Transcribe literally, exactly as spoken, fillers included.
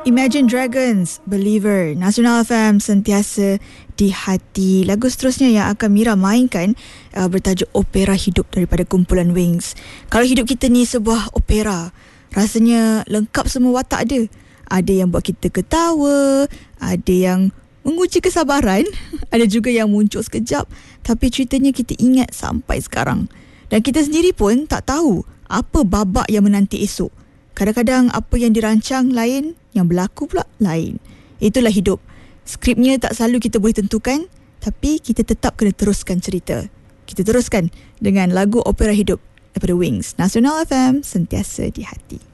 Imagine Dragons, Believer, Nasional F M, sentiasa di hati. Lagu seterusnya yang akan Mira mainkan uh, bertajuk Opera Hidup daripada kumpulan Wings. Kalau hidup kita ni sebuah opera, rasanya lengkap semua watak ada. Ada yang buat kita ketawa, ada yang menguji kesabaran, ada juga yang muncul sekejap tapi ceritanya kita ingat sampai sekarang. Dan kita sendiri pun tak tahu apa babak yang menanti esok. Kadang-kadang apa yang dirancang lain, yang berlaku pula lain. Itulah hidup. Skripnya tak selalu kita boleh tentukan, tapi kita tetap kena teruskan cerita. Kita teruskan dengan lagu Opera Hidup daripada Wings. Nasional F M, sentiasa di hati.